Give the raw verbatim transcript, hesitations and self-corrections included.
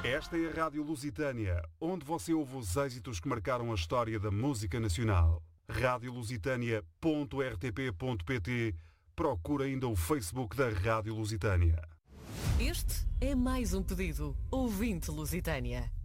Esta é a Rádio Lusitânia, onde você ouve os êxitos que marcaram a história da música nacional. rádio lusitânia ponto r t p ponto p t. Procura ainda o Facebook da Rádio Lusitânia. Este é mais um pedido. Ouvinte Lusitânia.